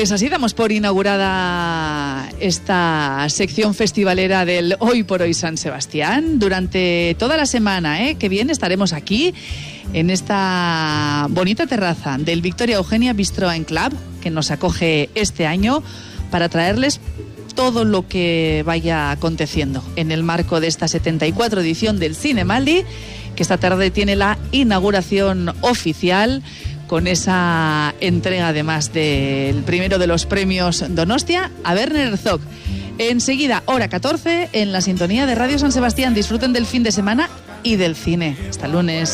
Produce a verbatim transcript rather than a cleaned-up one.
Pues así damos por inaugurada esta sección festivalera del Hoy por Hoy San Sebastián. Durante toda la semana ¿eh? que viene estaremos aquí en esta bonita terraza del Victoria Eugenia Bistro and Club, que nos acoge este año, para traerles todo lo que vaya aconteciendo en el marco de esta setenta y cuatro edición del Cinemaldi, que esta tarde tiene la inauguración oficial, con esa entrega además del primero de los premios Donostia a Werner Herzog. Enseguida, hora catorce, en la sintonía de Radio San Sebastián. Disfruten del fin de semana y del cine. Hasta lunes.